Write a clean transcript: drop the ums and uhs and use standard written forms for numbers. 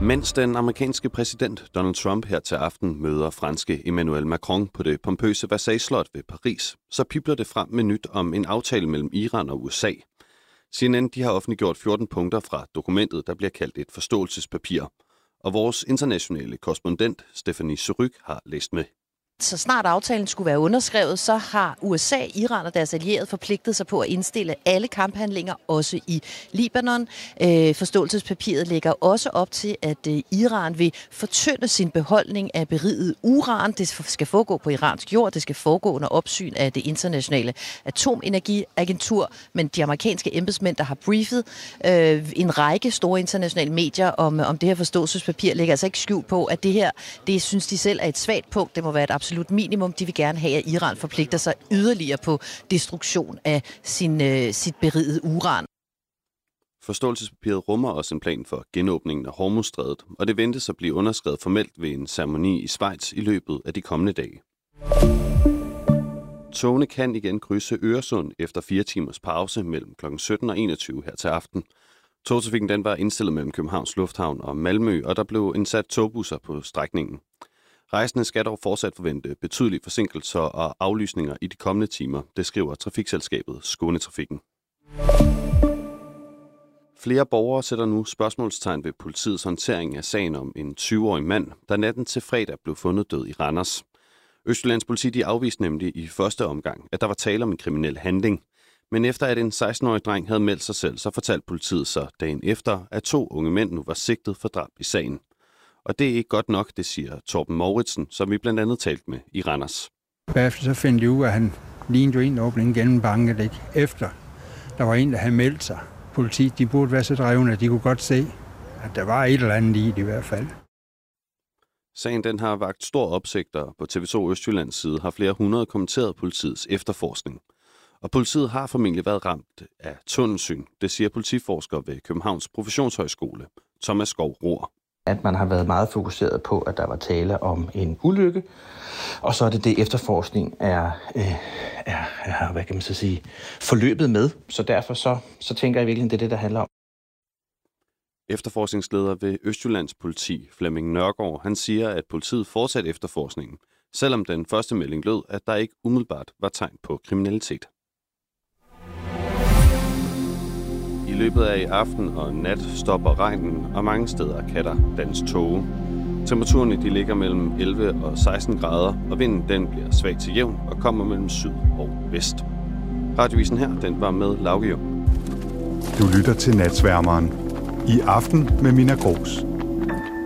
Mens den amerikanske præsident Donald Trump her til aften møder franske Emmanuel Macron på det pompøse Versailles-slot ved Paris, så pibler det frem med nyt om en aftale mellem Iran og USA. CNN de har offentliggjort 14 punkter fra dokumentet, der bliver kaldt et forståelsespapir. Og vores internationale korrespondent Stephanie Surrugue har læst med. Så snart aftalen skulle være underskrevet, så har USA, Iran og deres allierede forpligtet sig på at indstille alle kamphandlinger, også i Libanon. Forståelsespapiret lægger også op til, at Iran vil fortynde sin beholdning af beriget uran. Det skal foregå på iransk jord, det skal foregå under opsyn af det internationale atomenergiagentur. Men de amerikanske embedsmænd, der har briefet en række store internationale medier om det her forståelsespapir, lægger altså ikke skjul på, at det her, det synes de selv er et svagt punkt. Det må være et absolut minimum. De vil gerne have, at Iran forpligter sig yderligere på destruktion af sit berigede uran. Forståelsespapiret rummer også en plan for genåbningen af Hormuzstrædet, og det ventes at blive underskrevet formelt ved en ceremoni i Schweiz i løbet af de kommende dage. Togene kan igen krydse Øresund efter 4 timers pause mellem kl. 17 og 21 her til aften. Togtrafikken den var indstillet mellem Københavns Lufthavn og Malmø, og der blev indsat togbusser på strækningen. Rejsende skal dog fortsat forvente betydelige forsinkelser og aflysninger i de kommende timer, det skriver trafikselskabet Skånetrafikken. Flere borgere sætter nu spørgsmålstegn ved politiets håndtering af sagen om en 20-årig mand, der natten til fredag blev fundet død i Randers. Østjyllands politi de afviste nemlig i første omgang, at der var tale om en kriminel handling. Men efter at en 16-årig dreng havde meldt sig selv, så fortalte politiet så dagen efter, at 2 unge mænd nu var sigtet for drab i sagen. Og det er ikke godt nok, det siger Torben Mouritsen, som vi blandt andet talte med i Randers. Bagefter så fandt de ud af, at han lignede jo en åbning gennem banket, ikke? Efter der var en, der havde meldt sig. Politiet, de burde være så drevne, at de kunne godt se, at der var et eller andet i det i hvert fald. Sagen den har vakt stor opsigt, og på TV2 Østjyllands side har flere hundrede kommenteret politiets efterforskning. Og politiet har formentlig været ramt af tunnelsyn, det siger politiforsker ved Københavns Professionshøjskole, Thomas Skov Rohr. At man har været meget fokuseret på, at der var tale om en ulykke, og så er det efterforskning er hvad kan man så sige, forløbet med. Så derfor så tænker jeg virkelig, det er det, der handler om. Efterforskningsleder ved Østjyllands politi, Flemming Nørgaard, han siger, at politiet fortsat efterforskningen, selvom den første melding lød, at der ikke umiddelbart var tegn på kriminalitet. I løbet af i aften og nat stopper regnen, og mange steder kan der dannes tåge. Temperaturerne de ligger mellem 11 og 16 grader, og vinden den bliver svag til jævn og kommer mellem syd og vest. Radiovisen her, den var med Lauge Jung. Du lytter til Natsværmeren. I aften med Mina Gros.